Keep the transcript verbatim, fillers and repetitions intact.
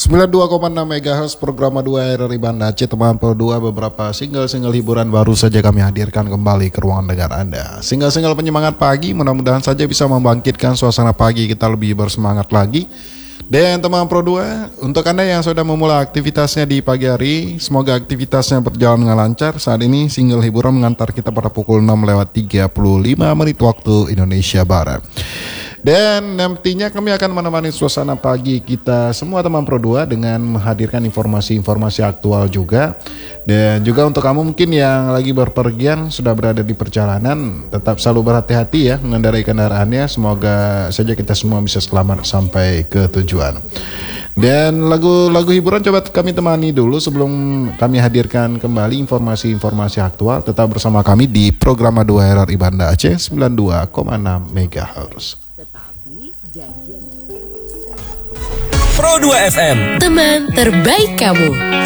sembilan puluh dua koma enam megahertz program dua R R I Banda Aceh. Teman Pro dua, beberapa single-single hiburan baru saja kami hadirkan kembali ke ruangan dengar Anda. Single-single penyemangat pagi, mudah-mudahan saja bisa membangkitkan suasana pagi kita lebih bersemangat lagi. Dan teman Pro dua, untuk Anda yang sudah memulai aktivitasnya di pagi hari, semoga aktivitasnya berjalan dengan lancar. Saat ini single hiburan mengantar kita pada pukul enam lewat tiga puluh lima menit waktu Indonesia Barat. Dan nantinya kami akan menemani suasana pagi kita semua teman Pro dua dengan menghadirkan informasi-informasi aktual juga. Dan juga untuk kamu mungkin yang lagi berpergian, sudah berada di perjalanan, tetap selalu berhati-hati ya mengendarai kendaraannya. Semoga saja kita semua bisa selamat sampai ke tujuan. Dan lagu-lagu hiburan coba kami temani dulu sebelum kami hadirkan kembali informasi-informasi aktual. Tetap bersama kami di program dua R R I Banda Aceh sembilan puluh dua koma enam megahertz. Pro dua F M, teman terbaik kamu.